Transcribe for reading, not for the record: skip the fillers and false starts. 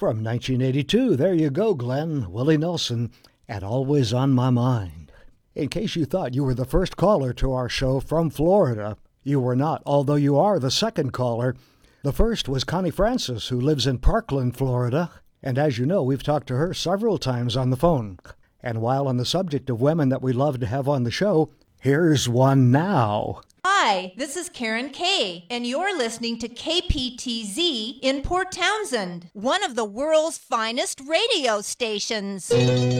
From 1982, there you go, Glenn, Willie Nelson, and Always on My Mind. In case you thought you were the first caller to our show from Florida, you were not, although you are the second caller. The first was Connie Francis, who lives in Parkland, Florida, and as you know, we've talked to her several times on the phone. And while on the subject of women that we love to have on the show, here's one now. Hi, this is Karen Kay, and you're listening to KPTZ in Port Townsend, one of the world's finest radio stations.